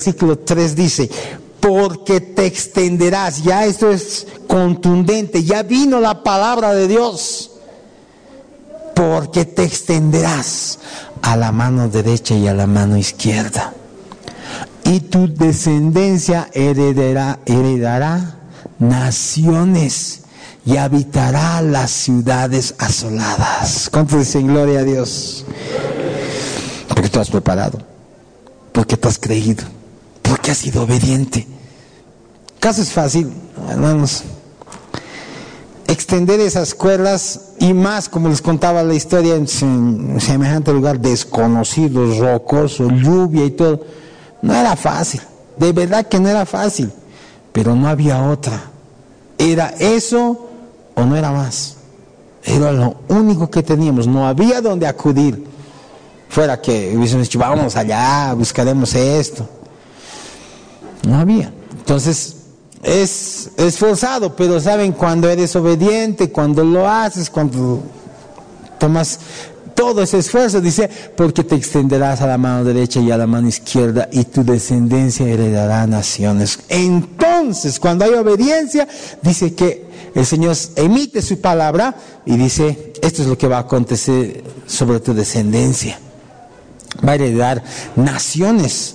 versículo 3 dice, porque te extenderás. Ya esto es contundente, ya vino la palabra de Dios. Porque te extenderás a la mano derecha y a la mano izquierda. Y tu descendencia heredará naciones y habitará las ciudades asoladas. ¿Cuántos dicen gloria a Dios? Porque tú has preparado, porque tú has creído, porque has sido obediente. Caso es fácil, hermanos, extender esas cuerdas y más, como les contaba la historia, en semejante lugar desconocido, rocoso, lluvia y todo. No era fácil, de verdad que no era fácil, pero no había otra. Era eso o no era más. Era lo único que teníamos, no había donde acudir. Fuera que hubiésemos dicho, vamos allá, buscaremos esto. No había. Entonces, es esforzado, pero saben, cuando eres obediente, cuando lo haces, cuando tomas todo ese esfuerzo, dice, porque te extenderás a la mano derecha y a la mano izquierda y tu descendencia heredará naciones. Entonces, cuando hay obediencia, dice que el Señor emite su palabra y dice, esto es lo que va a acontecer sobre tu descendencia. Va a heredar naciones.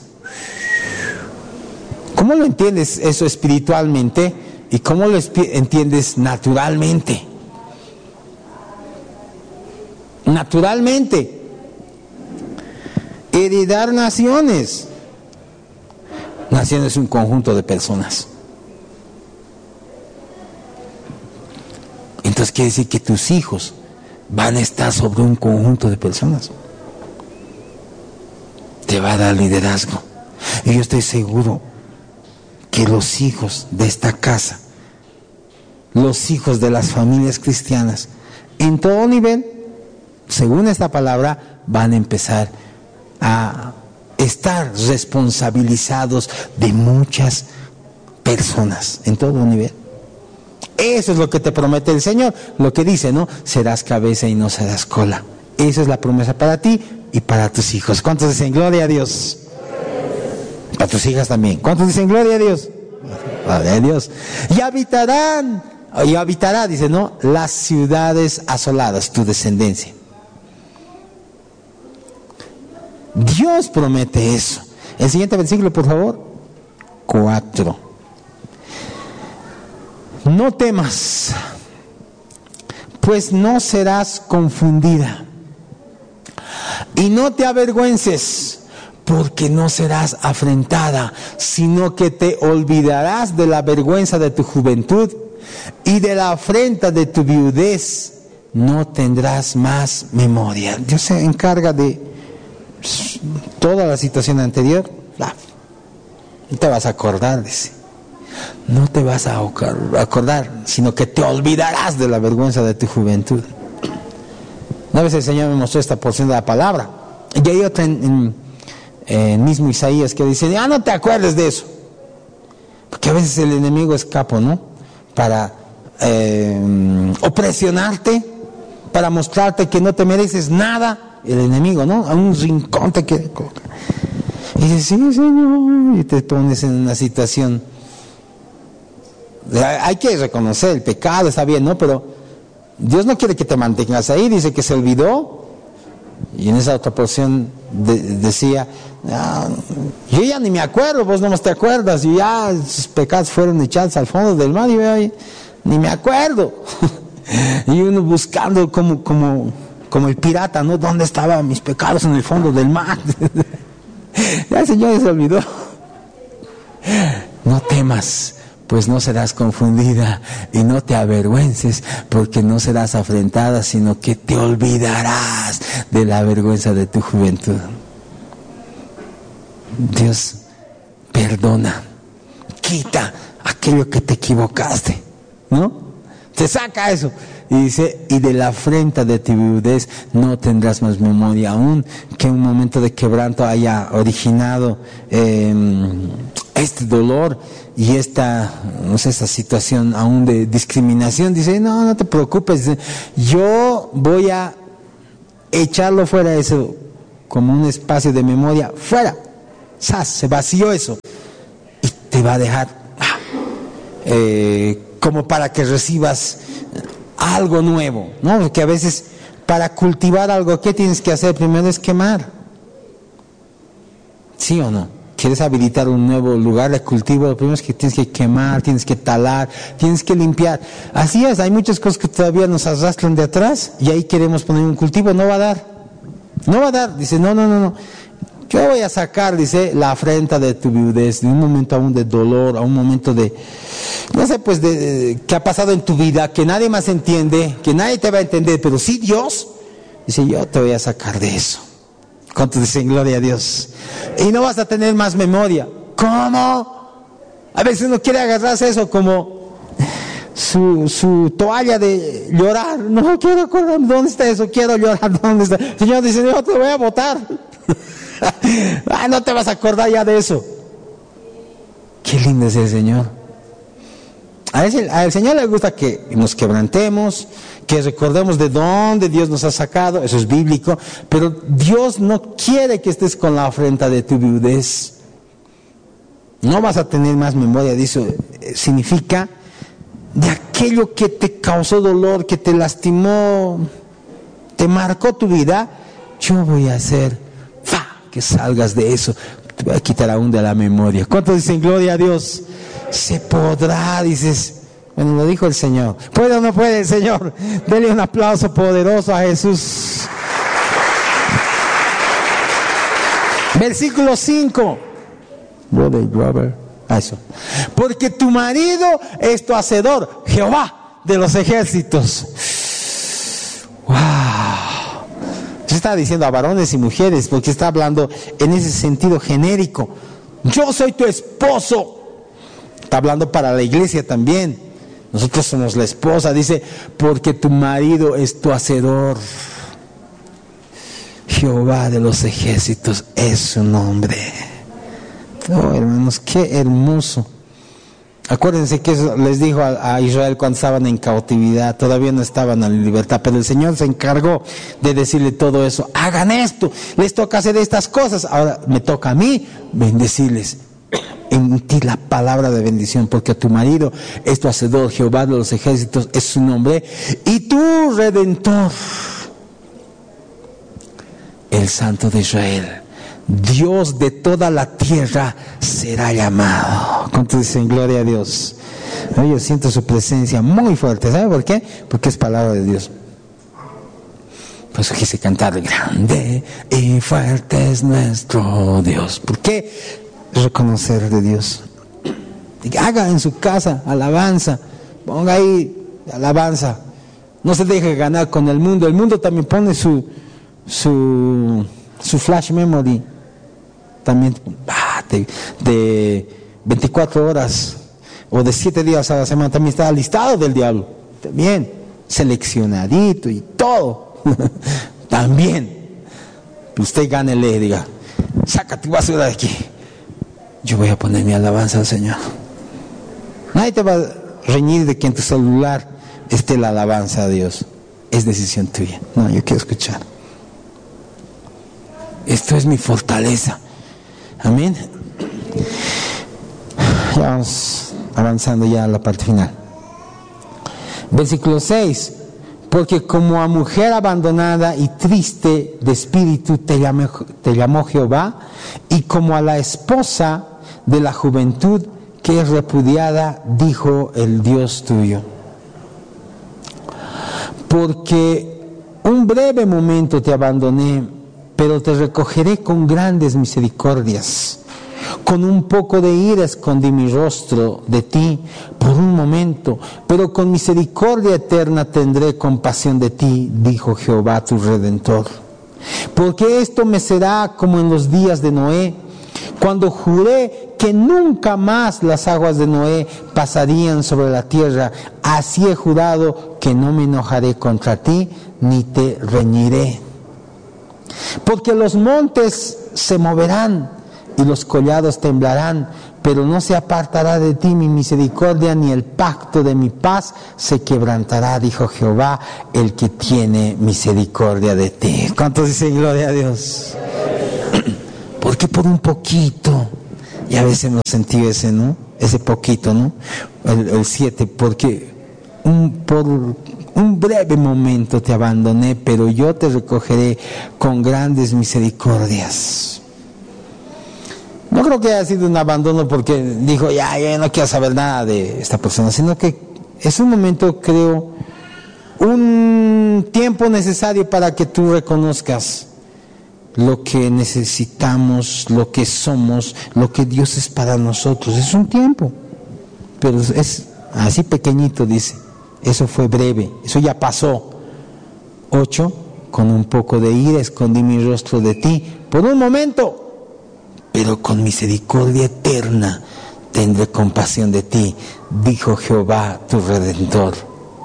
¿Cómo lo entiendes eso espiritualmente y cómo lo entiendes naturalmente? Naturalmente, heredar naciones. Nación es un conjunto de personas. Entonces quiere decir que tus hijos van a estar sobre un conjunto de personas. Te va a dar liderazgo. Y yo estoy seguro que los hijos de esta casa, los hijos de las familias cristianas, en todo nivel, según esta palabra, van a empezar a estar responsabilizados de muchas personas, en todo nivel. Eso es lo que te promete el Señor, lo que dice, ¿no? Serás cabeza y no serás cola. Esa es la promesa para ti y para tus hijos. ¿Cuántos dicen gloria a Dios? Para tus hijas también. ¿Cuántos dicen gloria a Dios? Gloria a Dios. Y habitará, dice, ¿no? Las ciudades asoladas, tu descendencia. Dios promete eso. El siguiente versículo, por favor. 4. No temas, pues no serás confundida. Y no te avergüences, porque no serás afrentada, sino que te olvidarás de la vergüenza de tu juventud y de la afrenta de tu viudez. No tendrás más memoria. Dios se encarga de toda la situación anterior. No te vas a acordar, dice. No te vas a acordar, sino que te olvidarás de la vergüenza de tu juventud. Una vez el Señor me mostró esta porción de la palabra. Y hay otra en mismo Isaías que dice, no te acuerdes de eso. Porque a veces el enemigo es capo, ¿no? Para opresionarte, para mostrarte que no te mereces nada. El enemigo, ¿no? A un rincón te quiere colocar. Y dices, sí, Señor. Y te pones en una situación. Hay que reconocer el pecado, está bien, ¿no? Pero Dios no quiere que te mantengas ahí, dice que se olvidó. Y en esa otra porción decía, yo ya ni me acuerdo, vos nomás te acuerdas, y ya sus pecados fueron echados al fondo del mar, y yo ni me acuerdo. Y uno buscando como el pirata, ¿no? ¿Dónde estaban mis pecados? En el fondo del mar. Ya el Señor se olvidó. No temas, pues no serás confundida, y no te avergüences, porque no serás afrentada, sino que te olvidarás de la vergüenza de tu juventud. Dios perdona, quita aquello que te equivocaste, ¿no? Te saca eso. Y dice, y de la afrenta de tu viudez no tendrás más memoria, aún que un momento de quebranto haya originado este dolor y esta situación aún de discriminación. Dice, no te preocupes, yo voy a echarlo fuera, eso como un espacio de memoria, fuera. ¡zas! Se vació eso. Y te va a dejar como para que recibas algo nuevo, ¿no? Porque a veces para cultivar algo, ¿qué tienes que hacer? Primero es quemar. ¿Sí o no? ¿Quieres habilitar un nuevo lugar de cultivo? Lo primero es que tienes que quemar, tienes que talar, tienes que limpiar. Así es, hay muchas cosas que todavía nos arrastran de atrás y ahí queremos poner un cultivo, no va a dar. No va a dar, dice, no. Yo voy a sacar, dice, la afrenta de tu viudez, de un momento aún de dolor, a un momento de, no sé, pues, que ha pasado en tu vida, que nadie más entiende, que nadie te va a entender, pero sí Dios, dice, yo te voy a sacar de eso. ¿Cuántos dicen gloria a Dios? Y no vas a tener más memoria. ¿Cómo? A veces uno quiere agarrarse eso como su toalla de llorar. No quiero acordar, ¿dónde está eso? Quiero llorar, ¿dónde está? El Señor dice, yo te voy a botar. No te vas a acordar ya de eso. Qué lindo es el Señor. Al Señor le gusta que nos quebrantemos, que recordemos de dónde Dios nos ha sacado, eso es bíblico, pero Dios no quiere que estés con la afrenta de tu viudez. No vas a tener más memoria de eso. Significa de aquello que te causó dolor, que te lastimó, te marcó tu vida. Yo voy a hacer que salgas de eso, te voy a quitar aún de la memoria. ¿Cuántos dicen gloria a Dios? Se podrá, dices. Bueno, lo dijo el Señor. ¿Puede o no puede el Señor? Denle un aplauso poderoso a Jesús. Versículo 5. Brother. Eso. Porque tu marido es tu hacedor, Jehová de los ejércitos. ¡Wow! Se está diciendo a varones y mujeres, porque está hablando en ese sentido genérico. Yo soy tu esposo. Está hablando para la iglesia también. Nosotros somos la esposa. Dice, porque tu marido es tu hacedor. Jehová de los ejércitos es su nombre. Oh, hermanos, qué hermoso. Acuérdense que eso les dijo a Israel cuando estaban en cautividad. Todavía no estaban en libertad, pero el Señor se encargó de decirle todo eso. Hagan esto, les toca hacer estas cosas. Ahora me toca a mí bendecirles. En ti la palabra de bendición, porque tu marido es tu hacedor, Jehová de los ejércitos es su nombre, y tu redentor, el Santo de Israel, Dios de toda la tierra será llamado. ¿Cuántos dicen gloria a Dios? Yo siento su presencia muy fuerte. ¿Sabe por qué? Porque es palabra de Dios. Por eso quise cantar, grande y fuerte es nuestro Dios. ¿Por qué? Reconocer de Dios. Haga en su casa alabanza, ponga ahí alabanza, no se deje ganar con el mundo. El mundo también pone su flash memory también de 24 horas o de 7 días a la semana, también está listado del diablo, también seleccionadito y todo. También usted gánele, diga, saca tu basura de aquí. Yo voy a poner mi alabanza al Señor. Nadie te va a reñir de que en tu celular esté la alabanza a Dios. Es decisión tuya. No, yo quiero escuchar. Esto es mi fortaleza. Amén. Ya vamos avanzando ya a la parte final. Versículo 6. Porque como a mujer abandonada y triste de espíritu te llamó Jehová, y como a la esposa de la juventud que es repudiada, dijo el Dios tuyo. Porque un breve momento te abandoné, pero te recogeré con grandes misericordias. Con un poco de ira escondí mi rostro de ti por un momento, pero con misericordia eterna tendré compasión de ti, dijo Jehová tu Redentor. Porque esto me será como en los días de Noé, cuando juré que nunca más las aguas de Noé pasarían sobre la tierra. Así he jurado que no me enojaré contra ti, ni te reñiré. Porque los montes se moverán y los collados temblarán, pero no se apartará de ti mi misericordia, ni el pacto de mi paz se quebrantará, dijo Jehová, el que tiene misericordia de ti. ¿Cuántos dicen gloria a Dios? ¿Por que por un poquito, y a veces hemos sentido ese, ¿no? Ese poquito, ¿no? El 7, porque por un breve momento te abandoné, pero yo te recogeré con grandes misericordias. No creo que haya sido un abandono porque dijo, ya no quiero saber nada de esta persona, sino que es un momento, creo, un tiempo necesario para que tú reconozcas lo que necesitamos, lo que somos, lo que Dios es para nosotros. Es un tiempo, pero es así pequeñito, dice. Eso fue breve, eso ya pasó. 8, con un poco de ira escondí mi rostro de ti por un momento, pero con misericordia eterna tendré compasión de ti, dijo Jehová tu Redentor.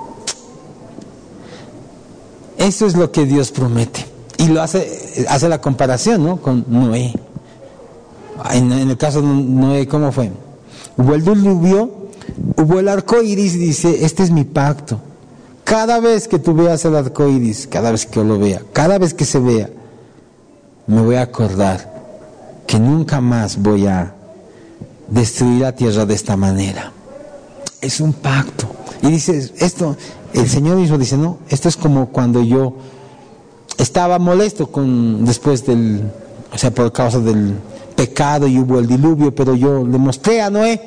Eso es lo que Dios promete. Y lo hace la comparación, ¿no? Con Noé. En el caso de Noé, ¿cómo fue? Hubo el diluvio, hubo el arco iris, dice, este es mi pacto. Cada vez que tú veas el arco iris, cada vez que yo lo vea, cada vez que se vea, me voy a acordar que nunca más voy a destruir la tierra de esta manera. Es un pacto. Y dice, esto, el Señor mismo dice, no, esto es como cuando yo estaba molesto después por causa del pecado y hubo el diluvio, pero yo le mostré a Noé,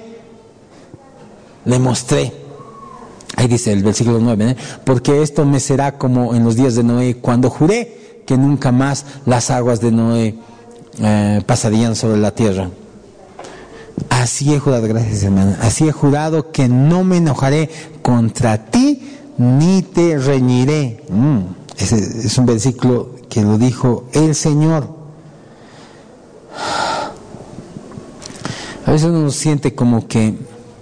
ahí dice el versículo 9, porque esto me será como en los días de Noé, cuando juré que nunca más las aguas de Noé pasarían sobre la tierra. Así he jurado, gracias hermano, así he jurado que no me enojaré contra ti ni te reñiré. Ese es un versículo que lo dijo el Señor. A veces uno siente como que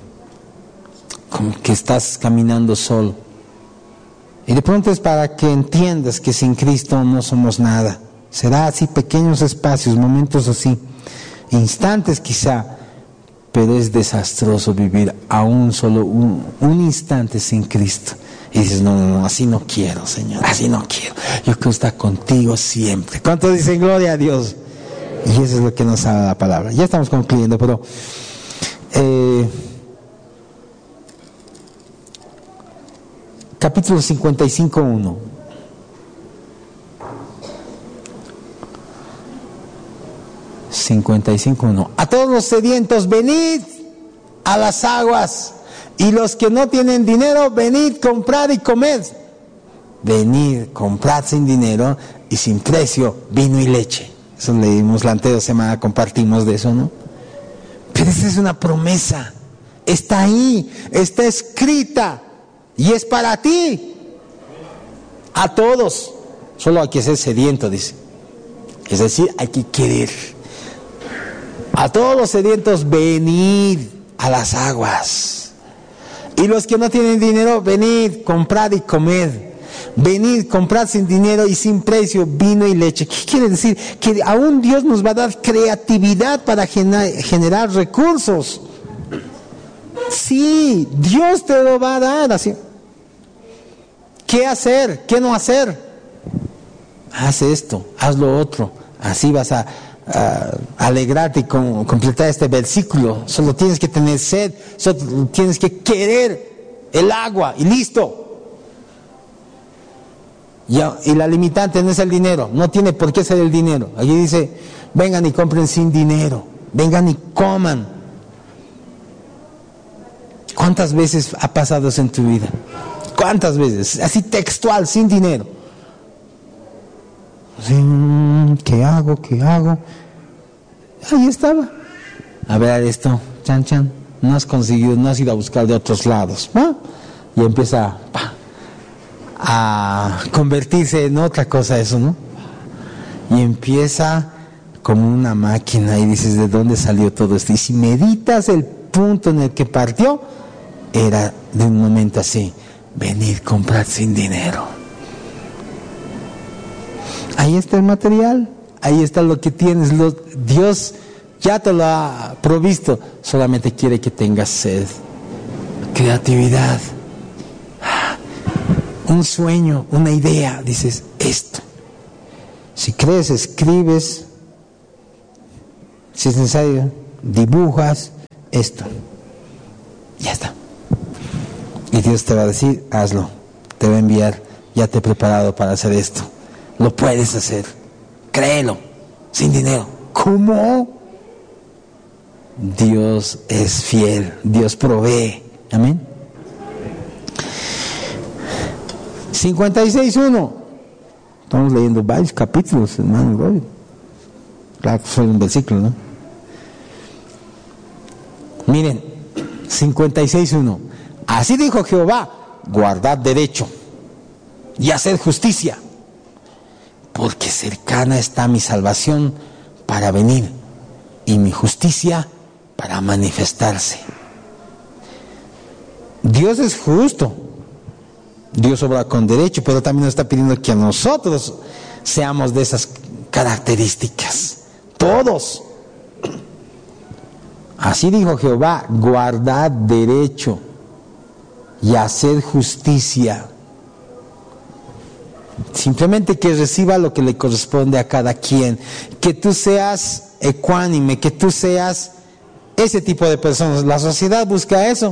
estás caminando solo. Y de pronto es para que entiendas que sin Cristo no somos nada. Será así, pequeños espacios, momentos así, instantes quizá, pero es desastroso vivir aún solo un instante sin Cristo. Y dices, no, así no quiero, Señor, así no quiero. Yo quiero estar contigo siempre. ¿Cuántos dicen gloria a Dios? Y eso es lo que nos habla la palabra. Ya estamos concluyendo, pero capítulo 55:1. A todos los sedientos, venid a las aguas, y los que no tienen dinero, venid, comprad y comed. Venid, comprad sin dinero y sin precio vino y leche. Eso leímos la anterior semana, compartimos de eso, ¿no? Pero esa es una promesa, está ahí, está escrita y es para ti, a todos. Solo hay que ser sediento, dice, es decir, hay que querer. A todos los sedientos, venid a las aguas, y los que no tienen dinero, venid, comprad y comed. Venid, comprad sin dinero y sin precio vino y leche. ¿Qué quiere decir? Que aún Dios nos va a dar creatividad para generar recursos. Sí, Dios te lo va a dar así. ¿Qué hacer? ¿Qué no hacer? Haz esto, haz lo otro. Así vas a alegrarte y completar este versículo. Solo tienes que tener sed, solo tienes que querer el agua y listo. Y la limitante no es el dinero, no tiene por qué ser el dinero. Allí dice, vengan y compren sin dinero, vengan y coman. ¿Cuántas veces ha pasado eso en tu vida? ¿Cuántas veces? Así textual, sin dinero. ¿Qué hago? Ahí estaba. A ver esto, chan, no has conseguido, no has ido a buscar de otros lados, ¿no? Y empieza a convertirse en otra cosa eso, ¿no? Y empieza como una máquina y dices, ¿de dónde salió todo esto? Y si meditas el punto en el que partió, era de un momento así, venir, comprar sin dinero. Ahí está el material, ahí está lo que tienes, Dios ya te lo ha provisto, solamente quiere que tengas sed, creatividad, un sueño, una idea, dices esto. Si crees, escribes, Si es necesario, dibujas esto. Ya está. Y Dios te va a decir, hazlo. Te va a enviar, ya te he preparado para hacer esto. Lo puedes hacer. Créelo. Sin dinero. ¿Cómo? Dios es fiel. Dios provee. Amén. 56:1. Estamos leyendo varios capítulos, hermano. Claro, solo un versículo, ¿no? Miren, 56:1. Así dijo Jehová: guardad derecho y hacer justicia, porque cercana está mi salvación para venir y mi justicia para manifestarse. Dios es justo. Dios obra con derecho, pero también nos está pidiendo que nosotros seamos de esas características. Todos. Así dijo Jehová: guardad derecho y hacer justicia. Simplemente que reciba lo que le corresponde a cada quien. Que tú seas ecuánime, que tú seas ese tipo de personas. La sociedad busca eso.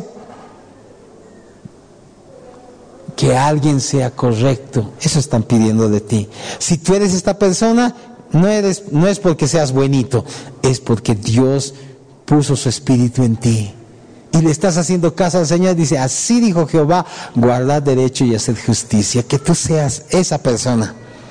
Que alguien sea correcto. Eso están pidiendo de ti. Si tú eres esta persona, no es porque seas buenito, es porque Dios puso su espíritu en ti. Y le estás haciendo caso al Señor. Dice: así dijo Jehová: guardad derecho y hacer justicia. Que tú seas esa persona.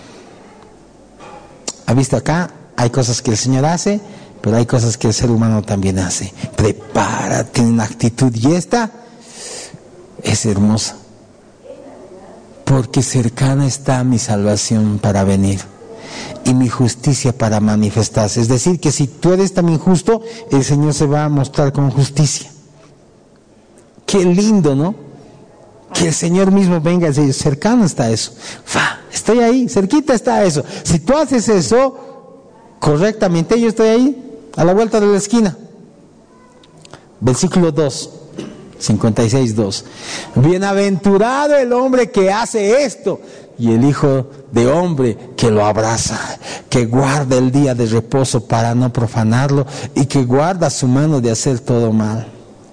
¿Ha visto acá? Hay cosas que el Señor hace, pero hay cosas que el ser humano también hace. Prepárate en actitud. Y esta es hermosa. Porque cercana está mi salvación para venir y mi justicia para manifestarse. Es decir, que si tú eres también justo, el Señor se va a mostrar con justicia. Qué lindo, ¿no? Que el Señor mismo venga y diga: cercano está eso. Estoy ahí, cerquita está eso. Si tú haces eso correctamente, yo estoy ahí, a la vuelta de la esquina. Versículo 2. 56:2. Bienaventurado el hombre que hace esto, y el hijo de hombre que lo abraza, que guarda el día de reposo para no profanarlo, y que guarda su mano de hacer todo mal.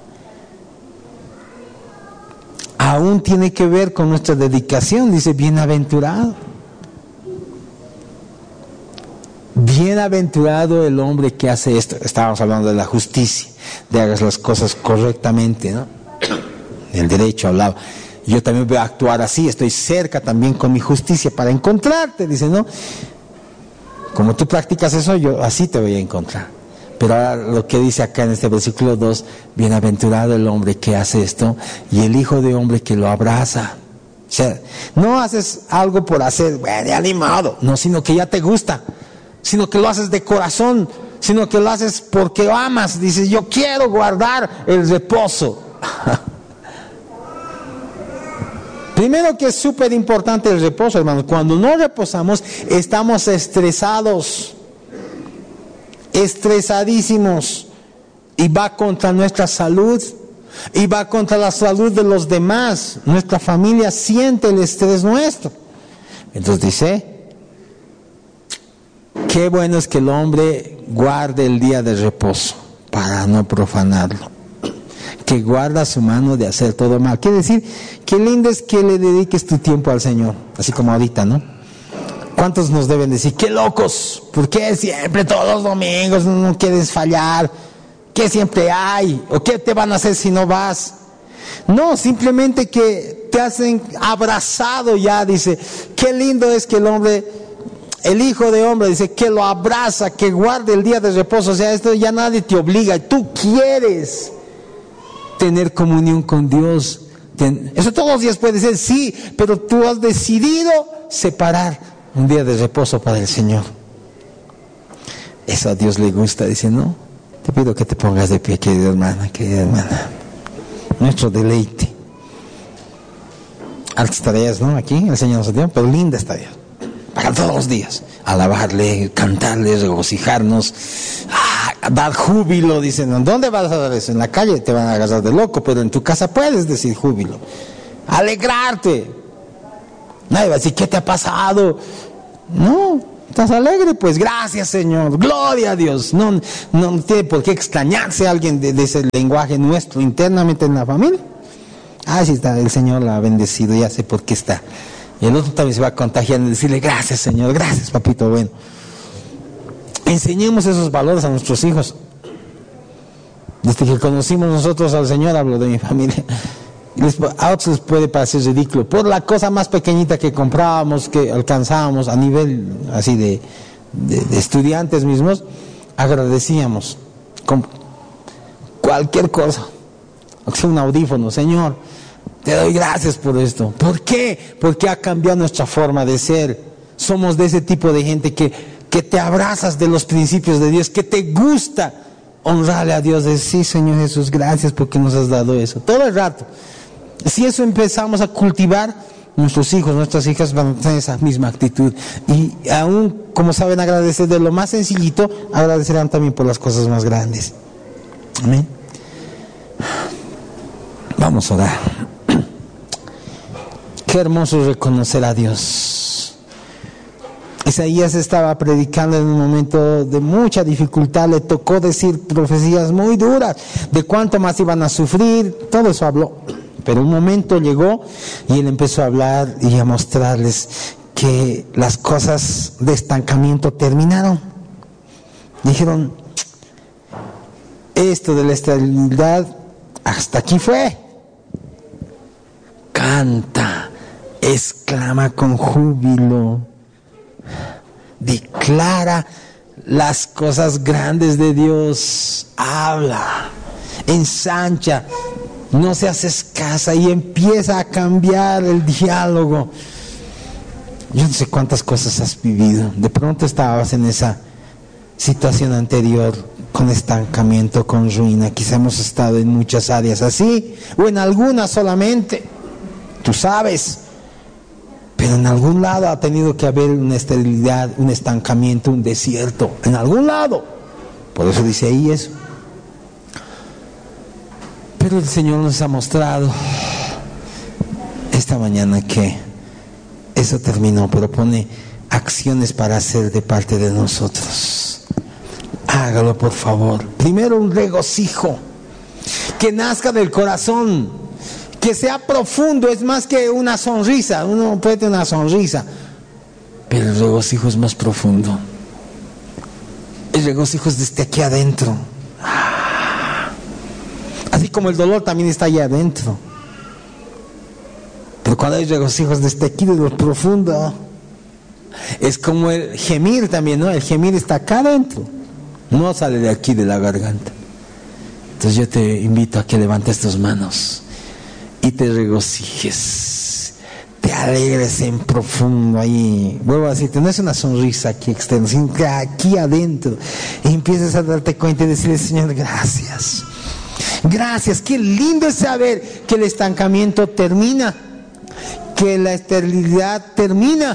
Aún tiene que ver con nuestra dedicación. Dice: bienaventurado. Bienaventurado el hombre que hace esto. Estábamos hablando de la justicia, de hagas las cosas correctamente, ¿no? El derecho hablaba. Yo también voy a actuar así, estoy cerca también con mi justicia para encontrarte, dice, ¿no? Como tú practicas eso, yo así te voy a encontrar. Pero ahora lo que dice acá en este versículo 2: bienaventurado el hombre que hace esto, y el hijo de hombre que lo abraza. O sea, no haces algo por hacer, bueno, animado, no, sino que ya te gusta, sino que lo haces de corazón, sino que lo haces porque amas. Dices: yo quiero guardar el reposo. Primero, que es súper importante el reposo, hermanos. Cuando no reposamos, estamos estresados, estresadísimos, y va contra nuestra salud, y va contra la salud de los demás. Nuestra familia siente el estrés nuestro. Entonces dice: qué bueno es que el hombre guarde el día de reposo para no profanarlo, que guarda su mano de hacer todo mal. Quiere decir, qué lindo es que le dediques tu tiempo al Señor, así como ahorita, ¿no? ¿Cuántos nos deben decir: qué locos, ¿por qué siempre todos los domingos no quieres fallar? ¿Qué siempre hay? ¿O qué te van a hacer si no vas? No, simplemente que te hacen abrazado ya. Dice: qué lindo es que el hombre, el hijo de hombre, dice, que lo abraza, que guarde el día de reposo. O sea, esto ya nadie te obliga, tú quieres tener comunión con Dios. Eso todos los días puede ser, sí, pero tú has decidido separar un día de reposo para el Señor. Eso a Dios le gusta. Dice: no, te pido que te pongas de pie, querida hermana, nuestro deleite. Altas tareas, ¿no? Aquí el Señor nos dio, pero lindas tareas para todos los días: alabarle, cantarle, regocijarnos, dar júbilo. Dicen: ¿dónde vas a dar eso? En la calle te van a agarrar de loco, pero en tu casa puedes decir júbilo, alegrarte. Nadie va a decir: ¿qué te ha pasado? No, ¿Estás alegre? Pues gracias, Señor, gloria a Dios. No tiene por qué extrañarse a alguien de ese lenguaje nuestro internamente en la familia. Sí está, el Señor la ha bendecido, ya sé por qué está. Y el otro también se va a contagiar y decirle, gracias, Señor, gracias, papito bueno. Enseñemos esos valores a nuestros hijos. Desde que conocimos nosotros al Señor, hablo de mi familia, a otros les puede parecer ridículo, por la cosa más pequeñita que comprábamos, que alcanzábamos a nivel así de estudiantes mismos, agradecíamos con cualquier cosa, o sea, un audífono. Señor, te doy gracias por esto. ¿Por qué? Porque ha cambiado nuestra forma de ser. Somos de ese tipo de gente que te abrazas de los principios de Dios, que te gusta honrarle a Dios, decir, sí, Señor Jesús, gracias porque nos has dado eso, todo el rato. Si eso empezamos a cultivar, nuestros hijos, nuestras hijas van a tener esa misma actitud. Y aún como saben agradecer de lo más sencillito, agradecerán también por las cosas más grandes. Amén. Vamos a orar. Qué hermoso reconocer a Dios. Isaías estaba predicando en un momento de mucha dificultad, le tocó decir profecías muy duras, de cuánto más iban a sufrir, todo eso habló. Pero un momento llegó y él empezó a hablar y a mostrarles que las cosas de estancamiento terminaron. Dijeron, esto de la esterilidad hasta aquí fue. Canta, exclama con júbilo, declara las cosas grandes de Dios, habla, ensancha, no seas escasa, y empieza a cambiar el diálogo. Yo no sé cuántas cosas has vivido, de pronto estabas en esa situación anterior, con estancamiento, con ruina. Quizá hemos estado en muchas áreas así, o en algunas solamente, tú sabes, pero en algún lado ha tenido que haber una esterilidad, un estancamiento, un desierto, en algún lado. Por eso dice ahí eso. Pero el Señor nos ha mostrado esta mañana que eso terminó, pero pone acciones para hacer de parte de nosotros. Hágalo, por favor. Primero, un regocijo que nazca del corazón, que sea profundo. Es más que una sonrisa. Uno puede tener una sonrisa, pero el regocijo es más profundo. El regocijo es desde aquí adentro. Así como el dolor también está allá adentro, pero cuando hay regocijo es desde aquí, de lo profundo. Es como el gemir también, ¿no? El gemir está acá adentro, no sale de aquí, de la garganta. Entonces yo te invito a que levantes tus manos y te regocijes, te alegres en profundo ahí. Vuelvo a decirte, no es una sonrisa aquí externa, sino que aquí adentro, y empieces a darte cuenta y decirle, Señor, gracias. Gracias, qué lindo es saber que el estancamiento termina, que la esterilidad termina.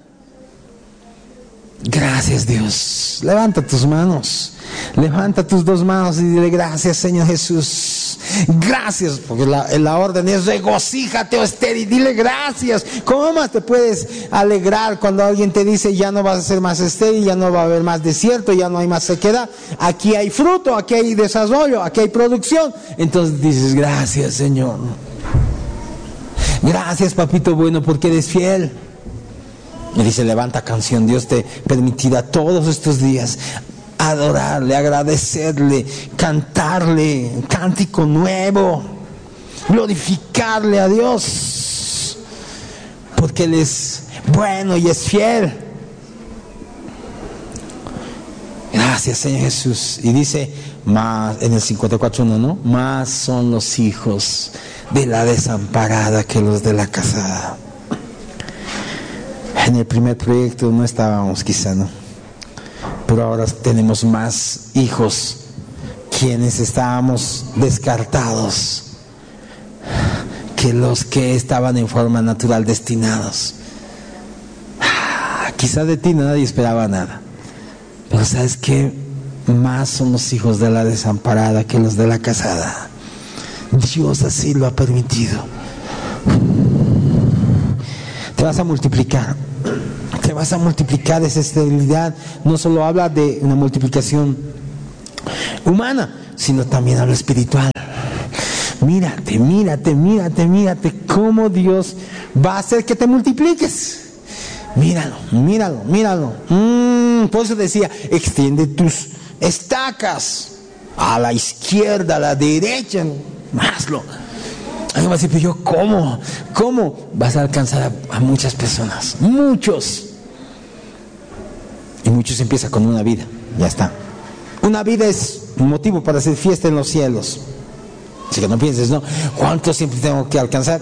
Gracias, Dios. Levanta tus manos, levanta tus dos manos y dile, gracias, Señor Jesús. Gracias, porque la orden es regocíjate, o estéril, dile gracias. ¿Cómo más te puedes alegrar cuando alguien te dice, ya no vas a ser más estéril, ya no va a haber más desierto, ya no hay más sequedad? Aquí hay fruto, aquí hay desarrollo, aquí hay producción. Entonces dices, gracias, Señor. Gracias, papito bueno, porque eres fiel. Y dice, levanta canción. Dios te permitirá todos estos días adorarle, agradecerle, cantarle, un cántico nuevo, glorificarle a Dios, porque Él es bueno y es fiel. Gracias, Señor Jesús. Y dice, más en el 54:1, ¿no? Más son los hijos de la desamparada que los de la casada. En el primer proyecto no estábamos, quizá, ¿no? Pero ahora tenemos más hijos, quienes estábamos descartados, que los que estaban en forma natural destinados. Quizá de ti nadie esperaba nada, pero ¿sabes qué? Más son los hijos de la desamparada que los de la casada. Dios así lo ha permitido. Te vas a multiplicar, te te vas a multiplicar esa esterilidad. No solo habla de una multiplicación humana, sino también habla espiritual. Mírate, mírate, mírate, mírate cómo Dios va a hacer que te multipliques. Míralo, míralo, míralo. Por eso decía, extiende tus estacas a la izquierda, a la derecha. Hazlo. Alguien va a decir, pero yo, ¿cómo? Vas a alcanzar a muchas personas, muchos. Y muchos empieza con una vida, ya está. Una vida es un motivo para hacer fiesta en los cielos. Así que no pienses, ¿no? ¿Cuántos siempre tengo que alcanzar?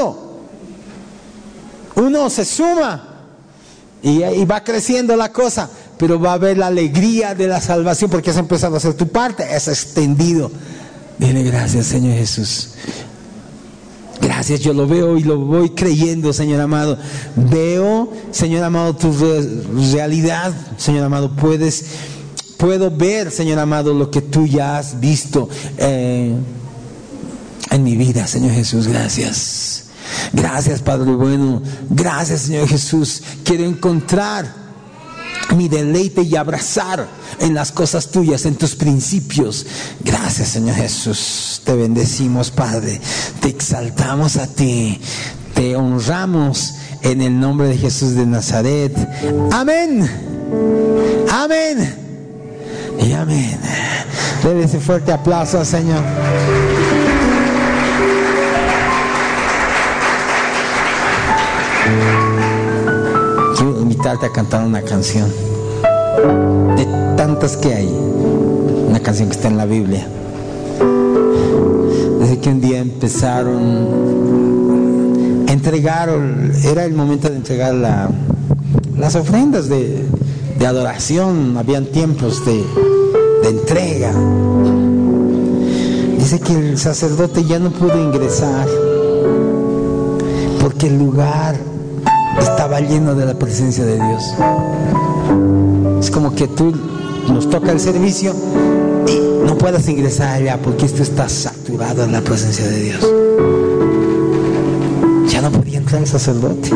Uno se suma y va creciendo la cosa, pero va a haber la alegría de la salvación porque has empezado a hacer tu parte, has extendido. Dile gracias, Señor Jesús. Gracias, yo lo veo y lo voy creyendo, Señor amado. Veo, Señor amado, tu realidad, Señor amado. Puedo ver, Señor amado, lo que tú ya has visto en mi vida, Señor Jesús. Gracias. Gracias, Padre bueno. Gracias, Señor Jesús. Quiero encontrar mi deleite y abrazar en las cosas tuyas, en tus principios. Gracias, Señor Jesús. Te bendecimos, Padre. Te exaltamos a ti. Te honramos en el nombre de Jesús de Nazaret. Amén. Amén. Y amén. Dale ese fuerte aplauso al Señor. Quiero invitarte a cantar una canción de tantas que hay, una canción que está en la Biblia. Desde que un día entregaron, era el momento de entregar las ofrendas de adoración. Habían tiempos de entrega. Dice que el sacerdote ya no pudo ingresar porque el lugar estaba lleno de la presencia de Dios. Es como que tú nos toca el servicio y no puedas ingresar allá porque esto está saturado en la presencia de Dios. Ya no podía entrar el sacerdote.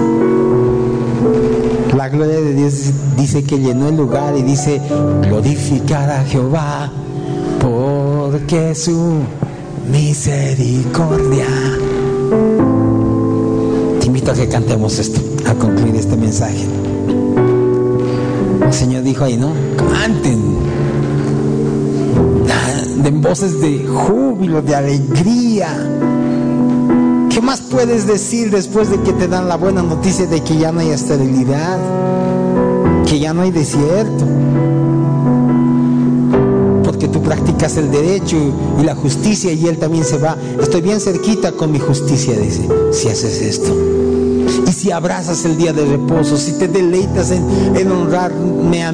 La gloria de Dios dice que llenó el lugar y dice: glorificar a Jehová porque su misericordia. Te invito a que cantemos esto al concluir este mensaje. El Señor dijo ahí, ¿no? Canten, den voces de júbilo, de alegría. ¿Qué más puedes decir después de que te dan la buena noticia de que ya no hay esterilidad, que ya no hay desierto? Porque tú practicas el derecho y la justicia y Él también se va. Estoy bien cerquita con mi justicia, dice, si haces esto. Y si abrazas el día de reposo, si te deleitas en honrarme a mí.